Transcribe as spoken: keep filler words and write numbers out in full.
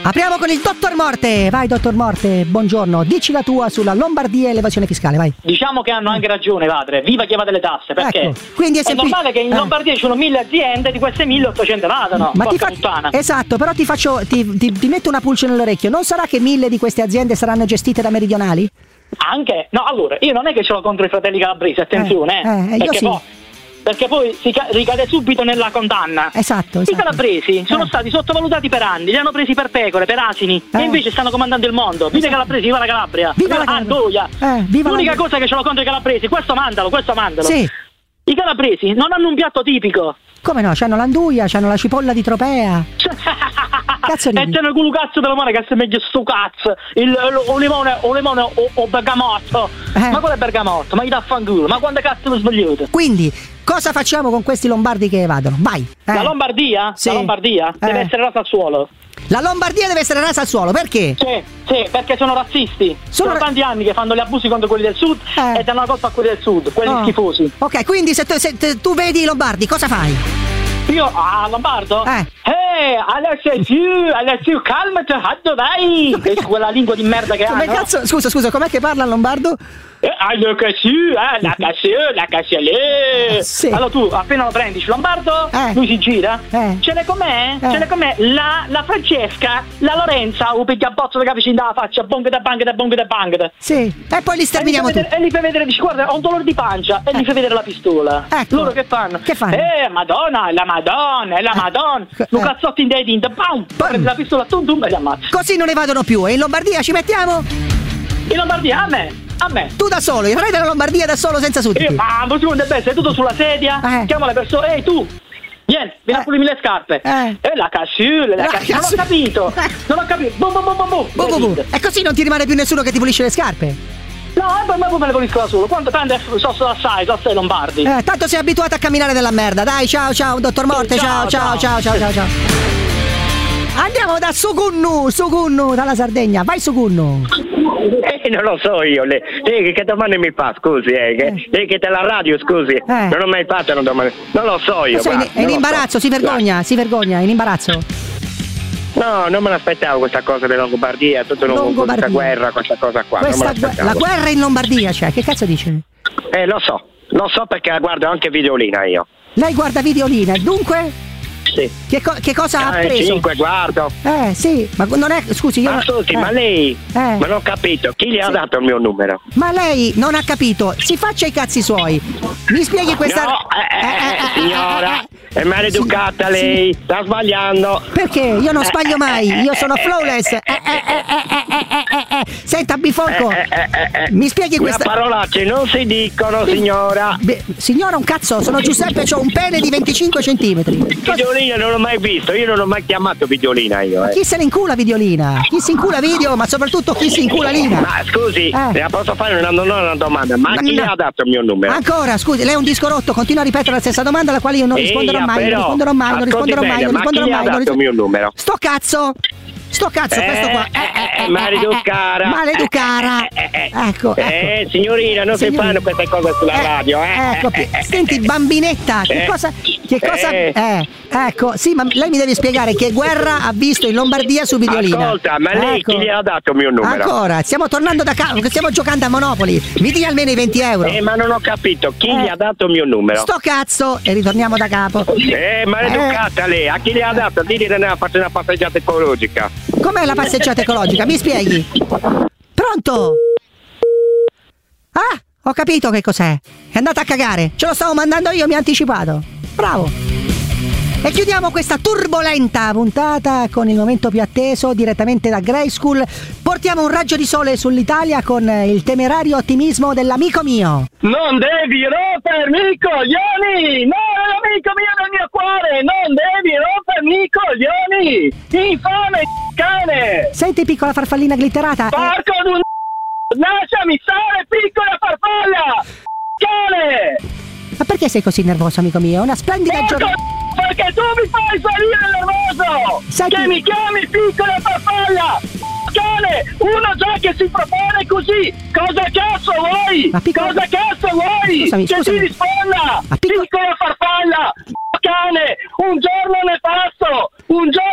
Apriamo con il dottor Morte. Vai, dottor Morte, buongiorno. Dici la tua sulla Lombardia e l'evasione fiscale, vai. Diciamo che hanno anche ragione, padre. Viva chi evade le tasse, perché ecco. Quindi è, è sempli- normale che in eh. Lombardia ci sono mille aziende, di queste milleottocento vadano. Ma ti fa- puttana. esatto, però ti faccio ti, ti, ti metto una pulce nell'orecchio. Non sarà che mille di queste aziende saranno gestite da meridionali? Anche? No, allora, io non è che ce l'ho contro i fratelli calabresi, attenzione, eh, eh, perché io sì. poi perché poi si ca- ricade subito nella condanna. Esatto, esatto. I calabresi sono eh. stati sottovalutati per anni, li hanno presi per pecore, per asini, eh. e invece stanno comandando il mondo. Viva i calabresi, viva la Calabria, viva la Andoia. Eh, viva L'unica la... cosa che ce l'ho contro i calabresi, questo mandalo, questo mandalo. Sì. I calabresi non hanno un piatto tipico. Come no? C'hanno l'anduia, c'hanno la cipolla di Tropea. Cazzo e ridi? c'è il culo cazzo della mano che si meglio sto cazzo. Il, il, o limone, o limone o, o bergamotto. Eh. Ma qual è bergamotto? Ma gli dà fanculo. Ma quando cazzo lo sbagliate? Quindi, cosa facciamo con questi lombardi che evadono? Vai. Eh. La Lombardia? Sì. La Lombardia Eh. deve essere rasa al suolo. La Lombardia deve essere rasa al suolo, perché? Sì, sì, perché sono razzisti. Sono Sono ra- tanti anni che fanno gli abusi contro quelli del sud Eh. e danno la colpa a quelli del sud, quelli Oh. schifosi. Ok, quindi se tu, se te- tu vedi i lombardi, cosa fai? Io a Lombardo? Eh. Eh, Alessio, Alessio, calmati, addo vai! Che è quella lingua di merda che Come ha, no? cazzo? Scusa, scusa, com'è che parla il lombardo? Eh, Alessio, eh, la cassia, la cassia lì! Sì. Allora tu, appena lo prendi, ci Lombardo, Eh. lui si gira, Eh. ce n'è com'è? Eh. Ce n'è com'è? La, la Francesca, la Lorenza, o piglia bozzo da capisci dalla faccia, bonga da banca da bonga da banca. Sì. E poi li sterminiamo e, gli fai tutti. vedere, e gli fai vedere, dici guarda ho un dolore di pancia e Eh. gli fai vedere la pistola. Ecco. Loro che fanno? Che fanno? Eh madonna, la madonna, la Eh. madonna. Eh. Un cazzotti in dei denti, bam, prendi la pistola, tum tum e li ammazzi. Così non evadono più. E in Lombardia ci mettiamo? In Lombardia, a me, a me. Tu da solo, i re della Lombardia da solo senza sudditi. Io, ma un secondo, beh, seduto sulla sedia, Eh. chiamo le persone, ehi tu, vieni, vieni Eh. a pulirmi le scarpe. Eh. E la casciula, la La casciula, non ho casciula. capito, non ho capito, bum bum bum bum bum. Bu, bu, bu. E così non ti rimane più nessuno che ti pulisce le scarpe. No, e poi me me le pulisco da solo, quanto tanto so so assai, so sei lombardi. Eh, tanto sei abituato a camminare nella merda. Dai, ciao, ciao, dottor Morte, ciao, ciao, ciao, ciao, ciao, ciao. Andiamo da Sugunnu, Sugunnu, dalla Sardegna. Vai Sugunnu. Eh, non lo so io, lei, lei che domande mi fa, scusi, eh, che, lei che dalla radio, scusi, non ho mai fatto una domanda, non lo so io. Sei in, guarda, è in non lo imbarazzo, so. si vergogna, si vergogna, è in imbarazzo. No, non me l'aspettavo questa cosa della Lombardia, tutta una- Longobardia. questa guerra, questa cosa qua, Questa non me gu- l'aspettavo. la guerra in Lombardia c'è, che cazzo dice? Eh, lo so, lo so perché la guardo anche videolina io. Lei guarda videoline, dunque Sì. che, co- che cosa ha Ah, preso? cinque, guardo. Eh sì, ma non è, scusi, io Ma non- scusi, eh. ma lei, Eh. ma non ho capito, chi gli ha Sì. dato il mio numero? Ma lei non ha capito, si faccia i cazzi suoi. Mi spieghi questa. No, eh, eh, eh, signora, eh, è maleducata Sì, lei, sì. sta sbagliando. Perché? Io non sbaglio mai, io sono flawless. Eh, eh, eh, eh, eh, eh, eh. Senta, bifolco, Eh, eh, eh, eh. mi spieghi Una questa. parolacce non si dicono, signora. Beh, signora, un cazzo, sono Giuseppe, ho un pene di venticinque centimetri. Videolina non l'ho mai visto, io non ho mai chiamato videolina io. Eh. Chi se ne incula videolina? Chi si incula video, ma soprattutto chi si incula lina? Ma scusi, Eh. le posso fare una, non una domanda, ma Ma chi no. le ha dato il mio numero? Ancora, scusi, lei è un disco rotto, continua a ripetere la stessa domanda alla quale io non Eia, risponderò mai, non però, risponderò mai, non ascolti risponderò mai, bene, non ma risponderò chi le ha mai. non dato il risponderò- mio numero? Sto cazzo! Sto cazzo, Eh, questo qua. eh, eh, maleducara. Maleducara. Eh, eh, eh, Ecco, ecco. Eh, signorina, non si Signorina. fanno queste cose sulla Eh, radio, eh. Ecco, Eh, eh, senti, eh, bambinetta, che eh, cosa. Che cosa. eh. Eh, ecco, sì, ma lei mi deve spiegare che guerra ha visto in Lombardia su videolina. Ascolta, ma lei Ecco. chi gli ha dato il mio numero? Ancora, stiamo tornando da casa, stiamo giocando a Monopoli. Mi dia almeno i venti euro. Eh, ma non ho capito, chi Eh. gli ha dato il mio numero? Sto cazzo e ritorniamo da capo. Eh, maleducata lei, a chi gli ha dato? Digli che ne ha fatto una passeggiata ecologica. Com'è la passeggiata ecologica? Mi spieghi? Pronto? Ah, ho capito che cos'è. È andata a cagare. Ce lo stavo mandando io, mi ha anticipato. Bravo. E chiudiamo questa turbolenta puntata con il momento più atteso direttamente da Grey School. Portiamo un raggio di sole sull'Italia con il temerario ottimismo dell'amico mio. Non devi rompermi i coglioni! No, è l'amico mio del mio cuore! Non devi rompermi i coglioni! Infame cane! Senti, piccola farfallina glitterata. eh, Porco d'un... Lasciami stare, piccola farfalla! Cane! ma perché sei così nervoso, amico mio? È una splendida Porco giornata. perché tu mi fai salire nervoso! Senti- Che mi chiami piccola farfalla! Cane! Uno già che si propone così! Cosa cazzo vuoi? Ma piccola- Cosa cazzo vuoi? Scusami, che scusami. ti risponda! Ma piccola- Piccola farfalla! Cane! Un giorno nefasto! Un giorno